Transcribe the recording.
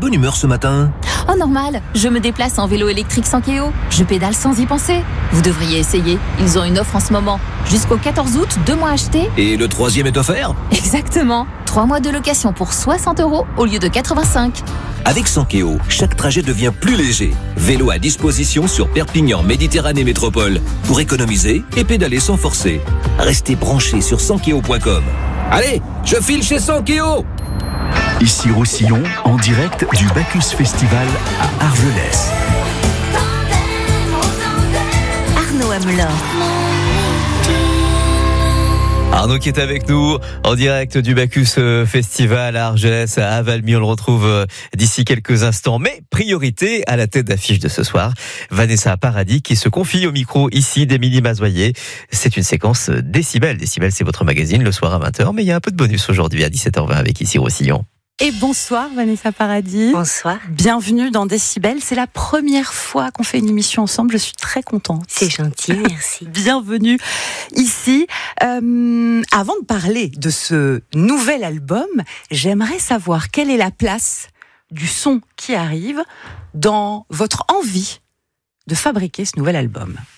bonne humeur ce matin? Oh normal, je me déplace en vélo électrique Sankeo. Je pédale sans y penser. Vous devriez essayer, ils ont une offre en ce moment. Jusqu'au 14 août, 2 mois achetés. Et le 3e est offert? Exactement, 3 mois de location pour 60 € au lieu de 85. Avec Sankeo, chaque trajet devient plus léger. Vélo à disposition sur Perpignan Méditerranée Métropole pour économiser et pédaler sans forcer. Restez branchés sur sankeo.com. Allez, je file chez Sankeo! Ici Roussillon, en direct du Bacchus Festival à Argelès. Arnaud Amelin. Arnaud qui est avec nous en direct du Bacchus Festival à Argelès, à Valmy. On le retrouve d'ici quelques instants. Mais priorité à la tête d'affiche de ce soir, Vanessa Paradis qui se confie au micro ici d'Émilie Mazoyer. C'est une séquence Décibel. Décibel, c'est votre magazine le soir à 20h. Mais il y a un peu de bonus aujourd'hui à 17h20 avec Ici Roussillon. Et bonsoir Vanessa Paradis. Bonsoir. Bienvenue dans Décibel. C'est la première fois qu'on fait une émission ensemble. Je suis très contente. C'est gentil, merci. Bienvenue ici. Avant de parler de ce nouvel album, j'aimerais savoir quelle est la place du son qui arrive dans votre envie de fabriquer ce nouvel album.